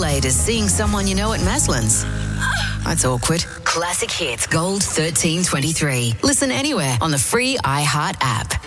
played as seeing someone you know at Maslins. That's awkward. Classic Hits Gold 1323. Listen anywhere on the free iHeart app.